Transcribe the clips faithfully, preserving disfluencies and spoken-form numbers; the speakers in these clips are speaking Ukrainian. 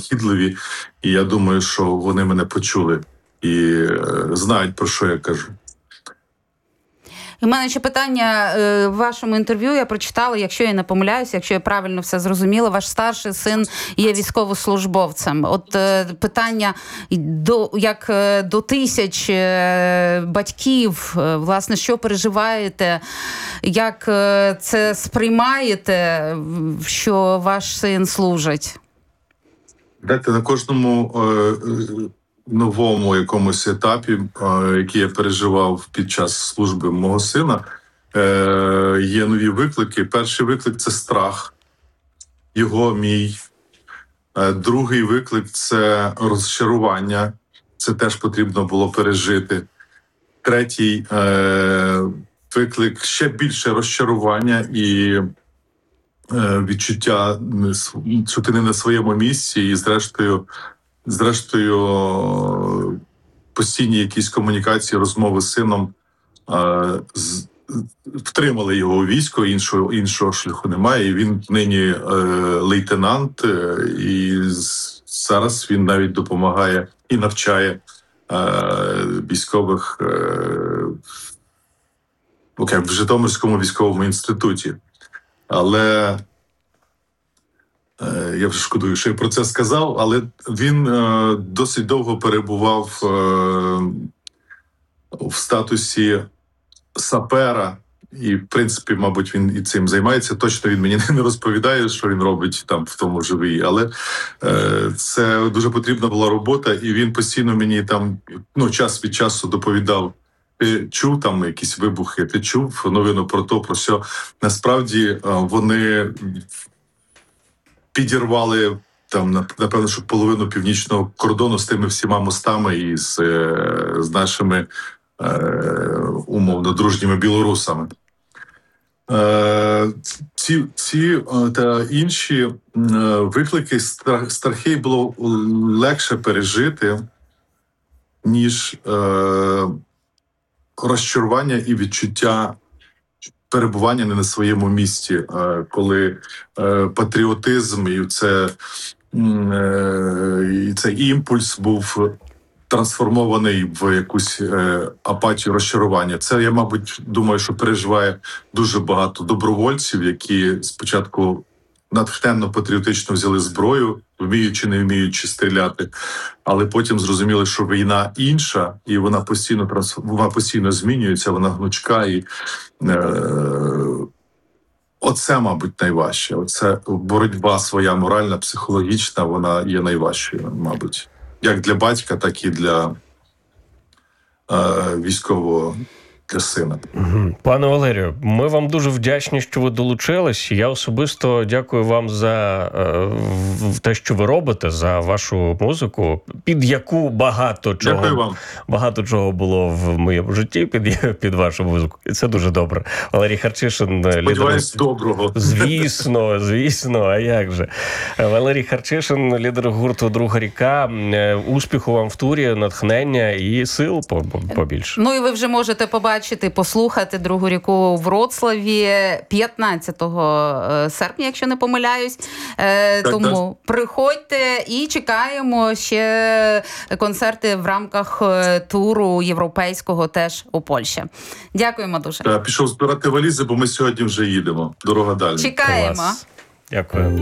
винахідливі, і я думаю, що вони мене почули і е, знають, про що я кажу. І в мене ще питання. В вашому інтерв'ю я прочитала, якщо я не помиляюся, якщо я правильно все зрозуміла, ваш старший син є військовослужбовцем. От питання до, як до тисяч батьків, власне, що переживаєте, як це сприймаєте, що ваш син служить? Дайте, на кожному е, новому якомусь етапі, який я переживав під час служби мого сина, є нові виклики. Перший виклик – це страх. Його, мій. Другий виклик – це розчарування. Це теж потрібно було пережити. Третій виклик – ще більше розчарування і відчуття, що ти не на своєму місці, і зрештою Зрештою, постійні якісь комунікації, розмови з сином е, з, втримали його у війську, іншого, іншого шляху немає. І він нині е, лейтенант, е, і зараз він навіть допомагає і навчає е, військових е, окей, в Житомирському військовому інституті. Але я вже шкодую, що я про це сказав, але він е, досить довго перебував е, в статусі сапера, і, в принципі, мабуть, він і цим займається. Точно він мені не розповідає, що він робить там в тому живій, але е, це дуже потрібна була робота, і він постійно мені там, ну, час від часу доповідав: ти чув там якісь вибухи, ти чув новину про то, про що. Насправді е, вони підірвали там, напевно, що половину північного кордону з тими всіма мостами і з, з нашими е, умовно дружніми білорусами. Е, ці, ці та інші е, виклики, страх, страхи було легше пережити, ніж е, розчарування і відчуття перебування не на своєму місці, коли патріотизм і це, і цей імпульс був трансформований в якусь апатію, розчарування. Це, я, мабуть, думаю, що переживає дуже багато добровольців, які спочатку натхненно, патріотично взяли зброю, вміючи, не вміючи стріляти, але потім зрозуміли, що війна інша, і вона постійно, вона постійно змінюється, вона гнучка, і е, оце, мабуть, найважче. Оце боротьба своя моральна, психологічна, вона є найважчою, мабуть. Як для батька, так і для е, військового, для сина. Пане Валерію, ми вам дуже вдячні, що ви долучились. Я особисто дякую вам за е, те, що ви робите, за вашу музику, під яку багато чого, багато чого було в моєму житті, під, під вашу музику. І це дуже добре. Валерій Харчишин. Сподіваюсь, лідер... доброго. Звісно, звісно, а як же. Валерій Харчишин, лідер гурту «Друга ріка». Успіху вам в турі, натхнення і сил побільше. Ну і ви вже можете побачити, Бачити, послухати «Другу ріку» в Вроцлаві п'ятнадцятого серпня, якщо не помиляюсь. Так, Тому так. Приходьте і чекаємо ще концерти в рамках туру європейського теж у Польщі. Дякуємо дуже. Так, пішов збирати валізи, бо ми сьогодні вже їдемо. Дорога далі. Чекаємо. Клас. Дякую.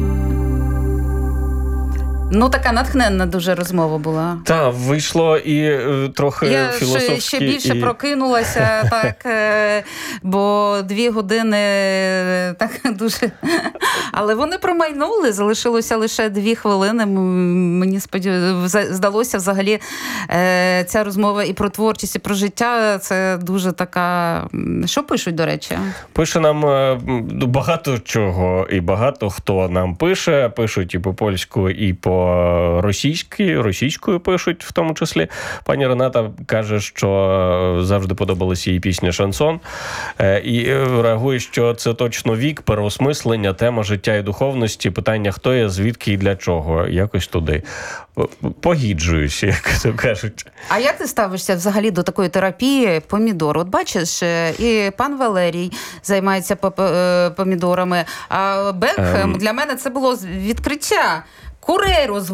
Ну, така натхненна дуже розмова була. Так, вийшло і е, трохи Я філософськи. Я ще більше і... прокинулася, так, е, бо дві години так дуже... Але вони промайнули, залишилося лише дві хвилини. Мені сподів... здалося взагалі е, ця розмова і про творчість, і про життя. Це дуже така... Що пишуть, до речі? Пише нам багато чого, і багато хто нам пише. Пишуть і по-польську, і по російськи, російською пишуть, в тому числі. Пані Рената каже, що завжди подобалася їй пісня «Шансон». І реагує, що це точно вік, переосмислення, тема життя і духовності, питання, хто я, звідки і для чого. Якось туди. Погіджуюся, як то кажуть. А як ти ставишся взагалі до такої терапії помідор? От бачиш, і пан Валерій займається помідорами, а Бекхем, ем... для мене це було відкриття. Курей розводять.